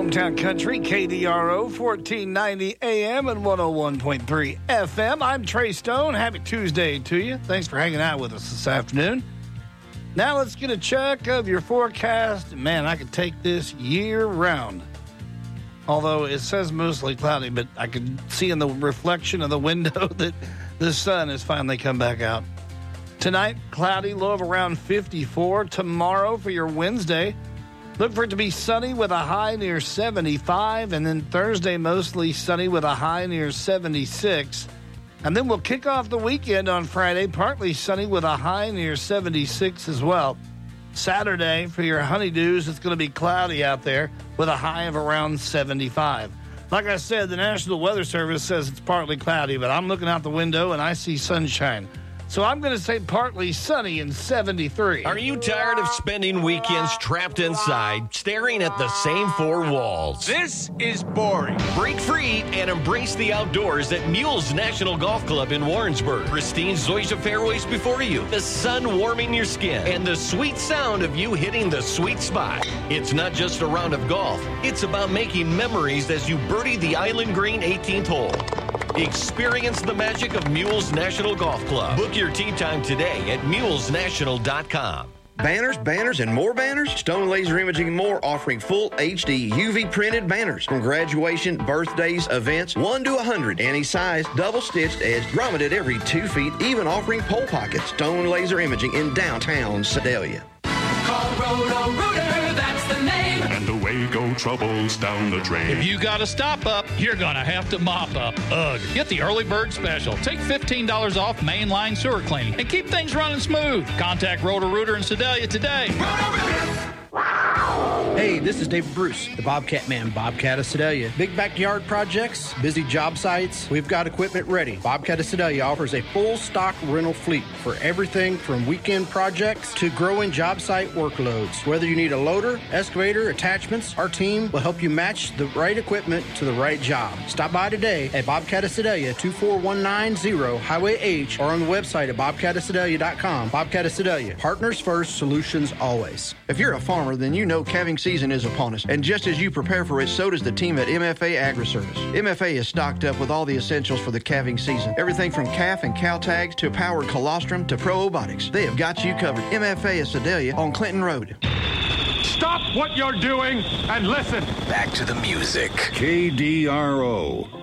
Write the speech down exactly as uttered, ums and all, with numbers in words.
Hometown Country, K D R O, fourteen ninety A M and one oh one point three F M. I'm Trey Stone. Happy Tuesday to you. Thanks for hanging out with us this afternoon. Now let's get a check of your forecast. Man, I could take this year round. Although it says mostly cloudy, but I can see in the reflection of the window that the sun has finally come back out. Tonight, cloudy, low of around fifty-four. Tomorrow for your Wednesday, look for it to be sunny with a high near seventy-five. And then Thursday, mostly sunny with a high near seventy-six. And then we'll kick off the weekend on Friday, partly sunny with a high near seventy-six as well. Saturday, for your honeydews, it's going to be cloudy out there with a high of around seventy-five. Like I said, the National Weather Service says it's partly cloudy, but I'm looking out the window and I see sunshine. So I'm going to say partly sunny and seventy-three. Are you tired of spending weekends trapped inside, staring at the same four walls? This is boring. Break free and embrace the outdoors at Mules National Golf Club in Warrensburg. Pristine Zoysia fairways before you, the sun warming your skin, and the sweet sound of you hitting the sweet spot. It's not just a round of golf. It's about making memories as you birdie the Island Green eighteenth hole. Experience the magic of Mules National Golf Club. Book your tee time today at mules national dot com. Banners, banners, and more banners? Stone Laser Imaging and More offering full H D U V printed banners from graduation, birthdays, events, one to one hundred, any size, double stitched, edged, grommeted every two feet, even offering pole pockets. Stone Laser Imaging in downtown Sedalia. Call Roto-Rooter, that's the name. And away go troubles down the drain. If you got to stop up, you're going to have to mop up. Ugh. Get the early bird special. Take fifteen dollars off mainline sewer cleaning and keep things running smooth. Contact Roto-Rooter in Sedalia today. Roto-Rooter! Hey, this is David Bruce, the Bobcat Man, Bobcat of Sedalia. Big backyard projects, busy job sites, we've got equipment ready. Bobcat of Sedalia offers a full stock rental fleet for everything from weekend projects to growing job site workloads. Whether you need a loader, excavator, attachments, our team will help you match the right equipment to the right job. Stop by today at Bobcat of Sedalia, two four one nine zero Highway H, or on the website at bobcat of sedalia dot com. Bobcat of Sedalia, partners first, solutions always. If you're a farmer, then you know calving season is upon us. And just as you prepare for it, so does the team at M F A Agri-Service. M F A is stocked up with all the essentials for the calving season. Everything from calf and cow tags to powered colostrum to probiotics. They have got you covered. M F A of Sedalia on Clinton Road. Stop what you're doing and listen. Back to the music. K D R O.